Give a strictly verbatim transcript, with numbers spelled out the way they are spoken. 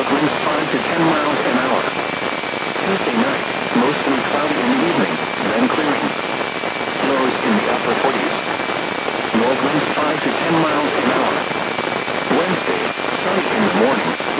South winds five to ten miles an hour. Tuesday night, mostly cloudy in the evening, then clearing. Lows in the upper forties. North winds five to ten miles an hour. Wednesday, sunny in the morning,